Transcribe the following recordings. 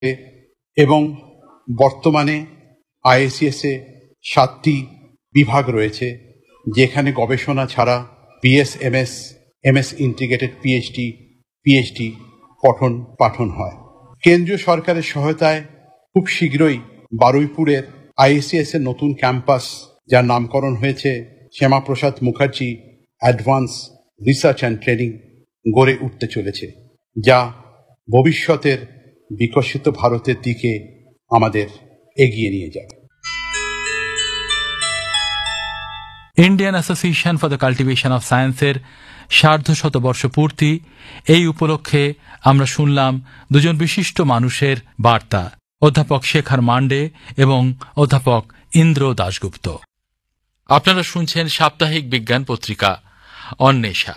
এবং বর্তমানে IACS এ 7টি বিভাগ রয়েছে, যেখানে গবেষণা ছাড়া BS, MS ইন্টিগ্রেটেড PhD পঠন পাঠন হয়। কেন্দ্রীয় সরকারের সহায়তায় খুব শীঘ্রই বারুইপুরের IACS এর নতুন ক্যাম্পাস, যার নামকরণ হয়েছে Shyamaprasad Mukherjee advance research and training, গড়ে উঠতে চলেছে, যা ভবিষ্যতের বিকশিত ভারতের দিকে আমাদের এগিয়ে নিয়ে যাবে। Indian association for the cultivation of সায়েন্সের ১৫০ বর্ষ পূর্তি, এই উপলক্ষে আমরা শুনলাম দুজন বিশিষ্ট মানুষের বার্তা, অধ্যাপক শেখর মান্ডে এবং অধ্যাপক ইন্দ্র দাশগুপ্ত। আপনারা শুনছেন সাপ্তাহিক বিজ্ঞান পত্রিকা অন্বেষা।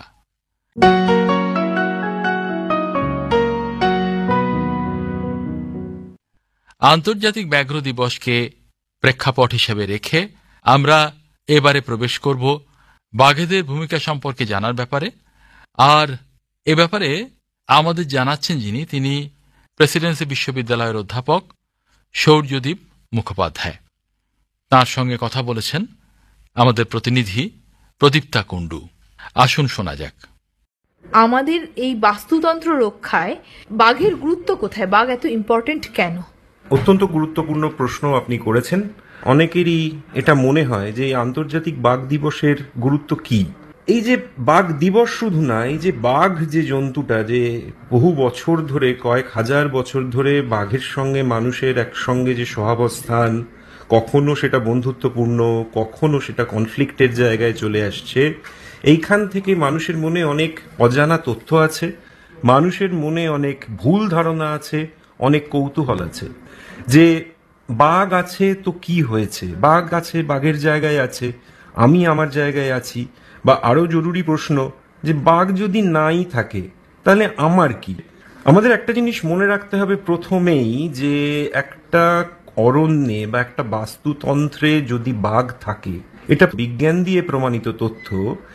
আন্তর্জাতিক ব্যাঘ্র দিবসকে প্রেক্ষাপট হিসেবে রেখে আমরা এবারে প্রবেশ করব বাঘেদের ভূমিকা সম্পর্কে জানার ব্যাপারে। আর এ ব্যাপারে আমাদের জানাচ্ছেন যিনি, তিনি প্রেসিডেন্সি বিশ্ববিদ্যালয়ের অধ্যাপক সৌর্যদীপ মুখোপাধ্যায়। তাঁর সঙ্গে কথা বলেছেন আমাদের প্রতিনিধি প্রদীপ্তা কুণ্ডু। আসুন শোনা যাক। আমাদের এই বাস্তুতন্ত্র রক্ষায় বাঘের গুরুত্ব কোথায়? বাঘ এত ইম্পর্টেন্ট কেন? অত্যন্ত গুরুত্বপূর্ণ প্রশ্ন আপনি করেছেন। অনেকেরই এটা মনে হয় যে আন্তর্জাতিক বাঘ দিবসের গুরুত্ব কি। এই যে বাঘ দিবস শুধু না, এই যে বাঘ যে জন্তুটা, যে বহু বছর ধরে, কয়েক হাজার বছর ধরে বাঘের সঙ্গে মানুষের একসঙ্গে যে সহাবস্থান, কখনো সেটা বন্ধুত্বপূর্ণ, কখনো সেটা কনফ্লিক্টের জায়গায় চলে আসছে, এইখান থেকে মানুষের মনে অনেক অজানা তথ্য আছে, মানুষের মনে অনেক ভুল ধারণা আছে, অনেক কৌতূহল আছে যে বাঘ আছে তো কি হয়েছে, বাঘ আছে, বাঘের জায়গায় আছে, আমি আমার জায়গায় আছি, বা আরো জরুরি প্রশ্ন যে বাঘ যদি নাই থাকে তাহলে আমার কি। আমাদের একটা জিনিস মনে রাখতে হবে প্রথমেই, যে একটা অরণ্যে বা একটা বাস্তুতন্ত্রে যদি বাঘ থাকে, এটা বিজ্ঞান দিয়ে প্রমাণিত তথ্য,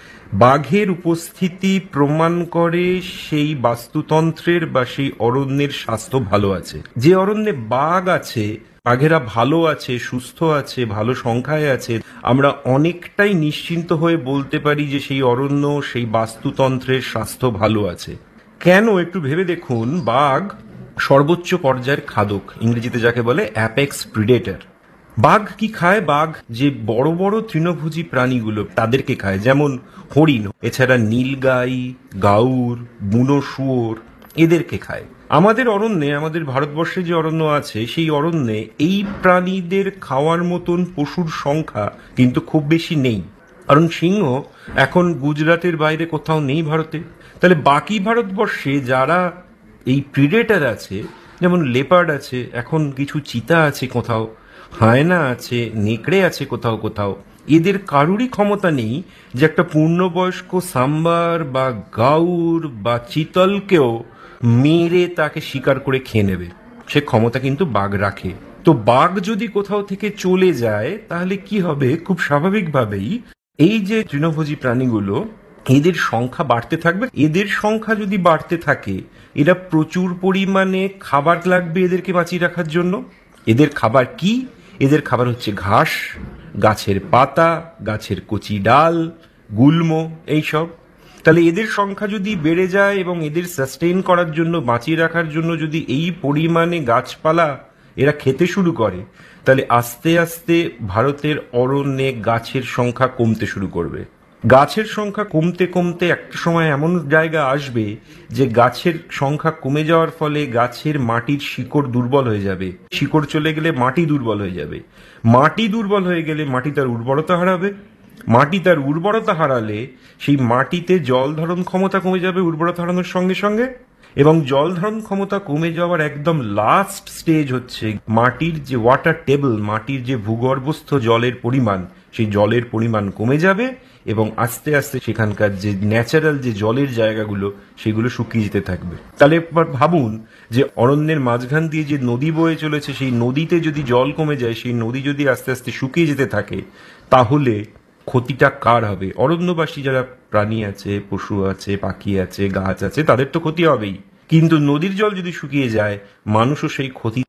বাঘের উপস্থিতি প্রমাণ করে সেই বাস্তুতন্ত্রের বা সেই অরণ্যের স্বাস্থ্য ভালো আছে। যে অরণ্যে বাঘ আছে, বাঘেরা ভালো আছে, সুস্থ আছে, ভালো সংখ্যায় আছে, আমরা অনেকটাই নিশ্চিন্ত হয়ে বলতে পারি যে সেই অরণ্য, সেই বাস্তুতন্ত্রের স্বাস্থ্য ভালো আছে। কেন? একটু ভেবে দেখুন। বাঘ সর্বোচ্চ পর্যায়ের খাদক, ইংরেজিতে যাকে বলে অ্যাপেক্স প্রিডেটর। বাঘ কি খায়? বাঘ যে বড় বড় তৃণভোজী প্রাণীগুলো তাদেরকে খায়, যেমন হরিণ, এছাড়া নীলগাই, গাউর, বুনো শুয়োর, এদেরকে খায়। আমাদের অরণ্যে, আমাদের ভারতবর্ষে যে অরণ্য আছে, সেই অরণ্যে এই প্রাণীদের খাওয়ার মতন পশুর সংখ্যা কিন্তু খুব বেশি নেই। কারণ সিংহ এখন গুজরাটের বাইরে কোথাও নেই ভারতে। তাহলে বাকি ভারতবর্ষে যারা এই প্রিডেটর আছে, যেমন লেপার্ড আছে, এখন কিছু চিতা আছে কোথাও, হায়না আছে, নেকড়ে আছে কোথাও কোথাও, এদের কারুরই ক্ষমতা নেই যে একটা পূর্ণবয়স্ক সাম্বার বা গাউর বা চিতলকেও মেরে তাকে শিকার করে খেয়ে নেবে। সে ক্ষমতা কিন্তু বাঘ রাখে। তো বাঘ যদি কোথাও থেকে চলে যায় তাহলে কি হবে? খুব স্বাভাবিকভাবেই এই যে তৃণভোজী প্রাণীগুলো, এদের সংখ্যা বাড়তে থাকবে। এদের সংখ্যা যদি বাড়তে থাকে, এরা প্রচুর পরিমাণে খাবার লাগবে এদেরকে বাঁচিয়ে রাখার জন্য। এদের খাবার কি? এদের খাবার হচ্ছে ঘাস, গাছের পাতা, গাছের কচি ডাল, গুল্ম, এইসব। তাহলে এদের সংখ্যা যদি বেড়ে যায় এবং এদের সাস্টেইন করার জন্য, বাঁচিয়ে রাখার জন্য যদি এই পরিমাণে গাছপালা এরা খেতে শুরু করে, তাহলে আস্তে আস্তে ভারতের অরণ্যে গাছের সংখ্যা কমতে শুরু করবে। গাছের সংখ্যা কমতে কমতে একটা সময় এমন জায়গা আসবে যে গাছের সংখ্যা কমে যাওয়ার ফলে গাছের মাটির শিকড় দুর্বল হয়ে যাবে। শিকড় চলে গেলে মাটি দুর্বল হয়ে যাবে। মাটি দুর্বল হয়ে গেলে মাটি তার উর্বরতা হারাবে। মাটি তার উর্বরতা হারালে সেই মাটিতে জল ধারণ ক্ষমতা কমে যাবে উর্বরতা হারানোর সঙ্গে সঙ্গে। এবং জল ধারণ ক্ষমতা কমে যাওয়ার একদম লাস্ট স্টেজ হচ্ছে মাটির যে ওয়াটার টেবল, মাটির যে ভূগর্ভস্থ জলের পরিমাণ, সেই জলের পরিমাণ কমে যাবে এবং আস্তে আস্তে সেখানকার যে ন্যাচারাল যে জলের জায়গাগুলো, সেগুলো শুকিয়ে যেতে থাকবে। তাহলে এবার ভাবুন যে অরণ্যের মাঝখান দিয়ে যে নদী বয়ে চলেছে, সেই নদীতে যদি জল কমে যায়, সেই নদী যদি আস্তে আস্তে শুকিয়ে যেতে থাকে, তাহলে ক্ষতিটা কার হবে? অরণ্যবাসী যারা প্রাণী আছে, পশু আছে, পাখি আছে, গাছ আছে, তাদের তো ক্ষতি হবেই। কিন্তু নদীর জল যদি শুকিয়ে যায় মানুষও সেই ক্ষতি